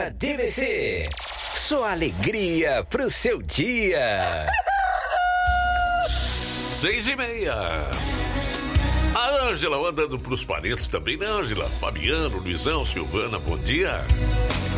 Hora DBC. Sua alegria pro seu dia. 6:30. A Ângela andando pros parentes também, né, Ângela? Fabiano, Luizão, Silvana, bom dia.